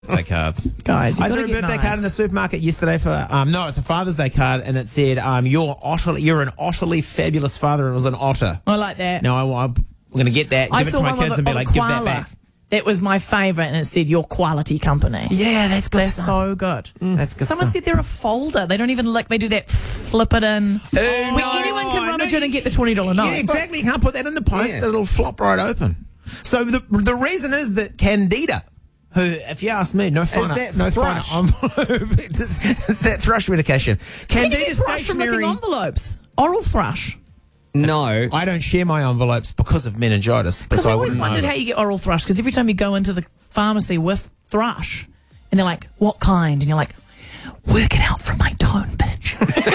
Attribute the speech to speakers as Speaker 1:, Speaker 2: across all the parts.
Speaker 1: birthday cards.
Speaker 2: Guys,
Speaker 1: I saw a birthday card in the supermarket yesterday for no, it's a Father's Day card, and it said, "You're an utterly fabulous father." And it was an otter.
Speaker 2: I like that.
Speaker 1: No, I'm going to get that, give it to my kids, and be like, "Give that back."
Speaker 2: That was my favourite, and it said your quality company.
Speaker 1: Yeah, that's good.
Speaker 2: That's so good.
Speaker 1: That's good.
Speaker 2: Someone said they're a folder. They don't even look. They do that. Flip it in. Where anyone can rummage in and get the $20 note.
Speaker 1: Yeah, exactly. You can't put that in the post. Yeah. It'll flop right open. So the reason is that Candida, who, if you ask me, no finer envelope. It's that thrush medication. Candida stationery
Speaker 2: envelopes. Oral thrush.
Speaker 3: No.
Speaker 1: I don't share my envelopes because of meningitis.
Speaker 2: Because I always wondered how you get oral thrush, because every time you go into the pharmacy with thrush, and they're like, what kind? And you're like, work it out from my tone pitch.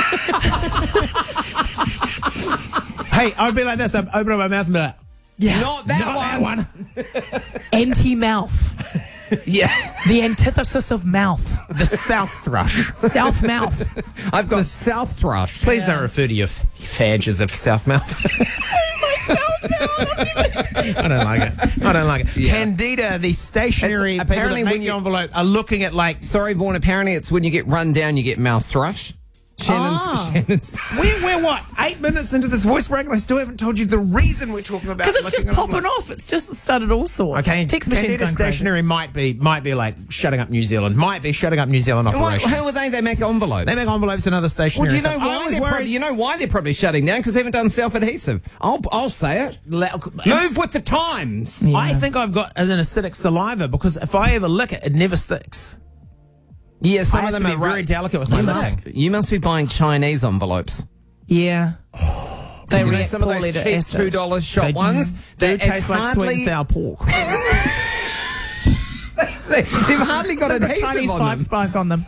Speaker 1: Hey, I'd be like this. I'd open up my mouth and be like,
Speaker 2: yeah.
Speaker 1: Not that one.
Speaker 2: Anti-mouth.
Speaker 1: Yeah.
Speaker 2: The antithesis of mouth.
Speaker 1: The south thrush.
Speaker 2: South mouth.
Speaker 3: I've got south thrush.
Speaker 1: Please don't refer to your fadge as a south mouth.
Speaker 2: My south mouth.
Speaker 1: I don't like it. Yeah. Candida, the stationary
Speaker 3: apparently
Speaker 1: people that make your envelope are looking at like...
Speaker 3: Sorry, Vaughan, apparently it's when you get run down, you get mouth thrush. Shannon's
Speaker 1: We're what, 8 minutes into this voice break, and I still haven't told you the reason we're talking about.
Speaker 2: Because it's just popping off. It's just started all sorts.
Speaker 1: Okay,
Speaker 2: text machines going
Speaker 1: stationery
Speaker 2: crazy.
Speaker 1: might be like shutting up New Zealand. Might be shutting up New Zealand operations.
Speaker 3: How are they? They make envelopes.
Speaker 1: They make envelopes and other stationery.
Speaker 3: Well, do you know why you know why they're probably shutting down? Because they haven't done self-adhesive. I'll say it. Move with the times.
Speaker 1: Yeah. I think I've got an acidic saliva, because if I ever lick it, it never sticks.
Speaker 3: Yeah, some of them
Speaker 1: are very delicate with my tongue.
Speaker 3: You must be buying Chinese envelopes.
Speaker 2: Yeah. They react
Speaker 3: some of those cheap $2 shop ones.
Speaker 1: They taste like sweet and sour pork.
Speaker 3: They've hardly got adhesive
Speaker 2: Chinese
Speaker 3: on
Speaker 2: five
Speaker 3: them.
Speaker 2: spice on them.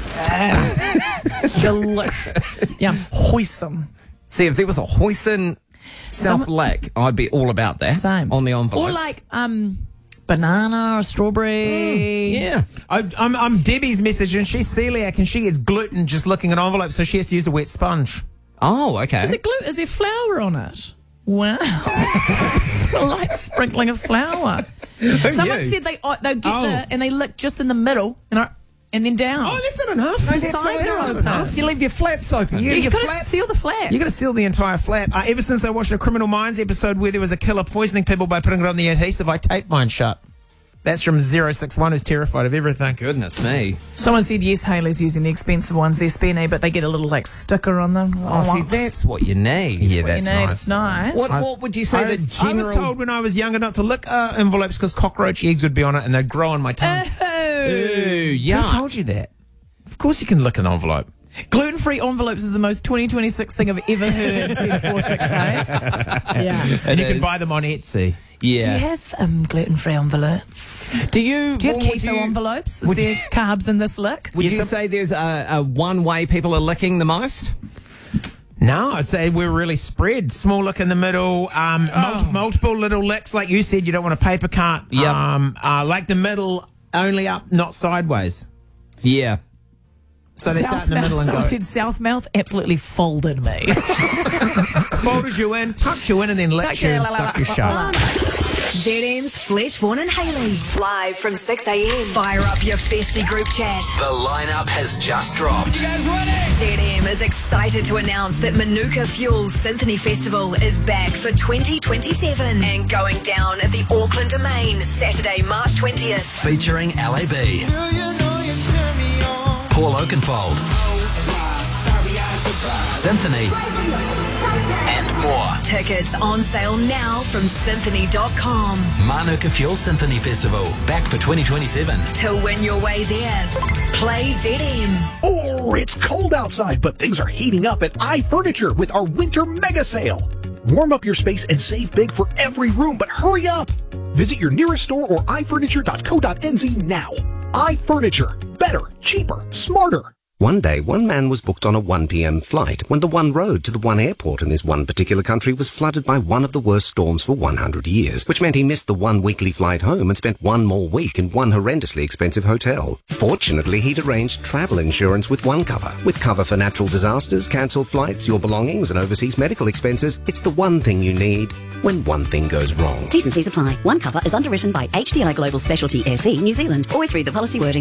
Speaker 2: Delicious. Yeah, hoisin.
Speaker 3: See, if there was a hoisin South Lake, I'd be all about that.
Speaker 2: Same.
Speaker 3: On the envelopes.
Speaker 2: Or like banana or strawberry.
Speaker 3: Yeah.
Speaker 1: I'm Debbie's message, and she's celiac, and she gets gluten just looking at envelopes, so she has to use a wet sponge.
Speaker 3: Oh, okay.
Speaker 2: Is it gluten? Is there flour on it? Wow. A light sprinkling of flour. Someone said they'll get and they lick just in the middle and then down.
Speaker 1: Oh, that's not enough.
Speaker 2: No, sides are open.
Speaker 3: You leave your flaps open.
Speaker 2: You've got to seal the flap.
Speaker 1: You've got to seal the entire flap. Ever since I watched a Criminal Minds episode where there was a killer poisoning people by putting it on the adhesive, I taped mine shut. That's from 061, who's terrified of everything.
Speaker 3: Goodness me.
Speaker 2: Someone said, yes, Hayley's using the expensive ones. They're spenny, but they get a little, sticker on them.
Speaker 3: Oh, see, that's what you need.
Speaker 1: That's
Speaker 2: nice.
Speaker 1: Nice.
Speaker 2: It's nice.
Speaker 3: What would you say
Speaker 1: I was told when I was younger not to lick envelopes because cockroach eggs would be on it and they'd grow on my tongue.
Speaker 3: Ooh, yeah.
Speaker 1: Who told you that? Of course you can lick an envelope.
Speaker 2: Gluten-free envelopes is the most 2026 thing I've ever heard, said 46A. Yeah.
Speaker 1: And you can buy them on Etsy.
Speaker 3: Yeah.
Speaker 2: Do you have gluten-free envelopes?
Speaker 3: Do you
Speaker 2: have keto envelopes? Is there carbs in this lick?
Speaker 3: Would you say there's a one way people are licking the most?
Speaker 1: No, I'd say we're really spread. Small lick in the middle, multiple little licks. Like you said, you don't want a paper cut.
Speaker 3: Yep.
Speaker 1: Like the middle, only up, not sideways.
Speaker 3: Yeah.
Speaker 1: So they start in the middle and go.
Speaker 2: Someone said south mouth absolutely folded me.
Speaker 1: Folded you in, tucked you in, and then licked you and stuck you shut.
Speaker 4: ZM's Fletch, Vaughan and Hayley. Live from 6 a.m. Fire up your festy group chat.
Speaker 5: The lineup has just dropped.
Speaker 4: You guys ready? ZM is excited to announce that Manuka Fuels Symphony Festival is back for 2027 and going down at the Auckland Domain Saturday, March 20th.
Speaker 5: Featuring LAB. Paul Oakenfold. Symphony. And more.
Speaker 4: Tickets on sale now from symphony.com.
Speaker 5: Manuka Fuel Symphony Festival, back for 2027.
Speaker 4: To win your way there, play ZM.
Speaker 6: Oh, it's cold outside, but things are heating up at iFurniture with our winter mega sale. Warm up your space and save big for every room, but hurry up. Visit your nearest store or ifurniture.co.nz now. iFurniture. Better, cheaper, smarter.
Speaker 7: One day, one man was booked on a 1 p.m. flight when the one road to the one airport in this one particular country was flooded by one of the worst storms for 100 years, which meant he missed the one weekly flight home and spent one more week in one horrendously expensive hotel. Fortunately, he'd arranged travel insurance with OneCover. With cover for natural disasters, cancelled flights, your belongings and overseas medical expenses, it's the one thing you need when one thing goes wrong.
Speaker 8: T&Cs apply. OneCover is underwritten by HDI Global Specialty SE New Zealand. Always read the policy wording.